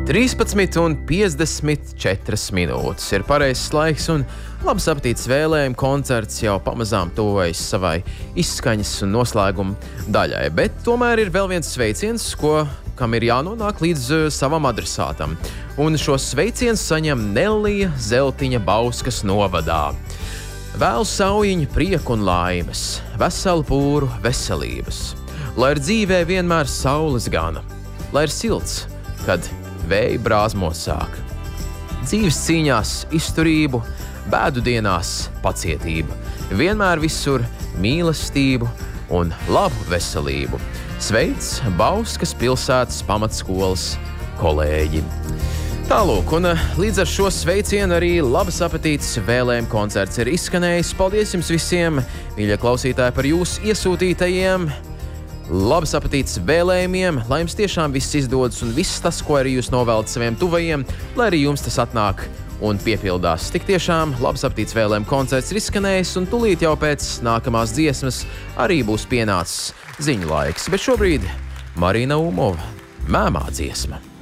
13:54 minūtes ir pareizs laiks, un labs apetītes vēlējuma koncerts jau pamazām tuvojas savai izskaņas un noslēguma daļai. Bet tomēr ir vēl viens sveiciens, kam ir jānonāk līdz savam adresātam. Un šo sveicienu saņem Nellija Zeltiņa Bauskas novadā. Vēlu saujiņu, prieku un laimes, veselu pūru veselības. Lai ir dzīvē vienmēr saules gana, lai ir silts, kad vēja brāzmot sāk. Dzīves cīņās izturību, bēdu dienās pacietību, vienmēr visur mīlestību un labu veselību. Sveic Bauskas pilsētas pamatskolas kolēģi! Tālūk, un līdz ar šo sveicienu arī labas apetītes vēlējuma koncerts ir izskanējis. Paldies jums visiem, mīļie klausītāji, par jūsu iesūtītajiem labas apetītes vēlējumiem, lai jums tiešām viss izdodas un viss tas, ko arī jūs novēlat saviem tuvajiem, lai arī jums tas atnāk un piepildās. Tik tiešām labas apetītes vēlējuma koncerts ir izskanējis, un tūlīt jau pēc nākamās dziesmas arī būs pienācis ziņu laiks. Bet šobrīd Marina Umova, Mēmā dziesma.